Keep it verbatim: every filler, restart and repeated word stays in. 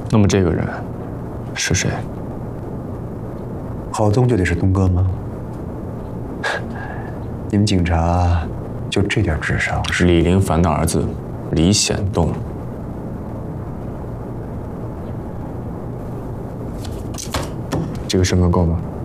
那么这个人是谁？ 郝宗就得是东哥吗？你们警察就这点智商？ 是李林凡的儿子李显栋。这个身份够吗？